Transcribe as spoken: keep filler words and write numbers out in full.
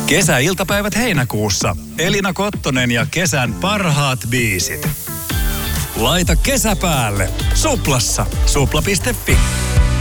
Kesäiltapäivät heinäkuussa. Elina Kottonen ja kesän parhaat biisit. Laita kesä päälle. Suplassa. Supla piste fi.